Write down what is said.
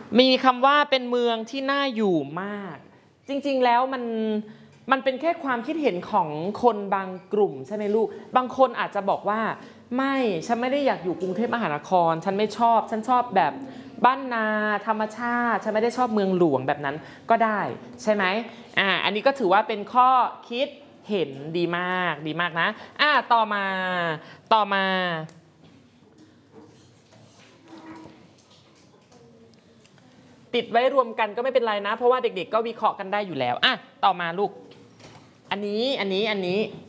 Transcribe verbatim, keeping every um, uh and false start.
มีคำว่าเป็นเมืองที่น่าอยู่มากจริงๆแล้วมันมันเป็นแค่ความคิดเห็นของคนบางกลุ่มใช่ไหมลูกบางคนอาจจะบอกว่าไม่ฉันไม่ได้อยากอยู่กรุงเทพมหานครฉันไม่ชอบฉันชอบแบบบ้านนาธรรมชาติฉันไม่ได้ชอบเมืองหลวงแบบนั้นก็ได้ใช่ไหมอ่าอันนี้ก็ถือว่าเป็นข้อคิดเห็นดีมากดีมากนะอ่าต่อมาต่อมาติดไว้รวมกันก็ไม่เป็นไรนะเพราะว่าเด็กๆก็วิเคราะห์กันได้อยู่แล้วอ่ะต่อมาลูกอันนี้อันนี้อันนี้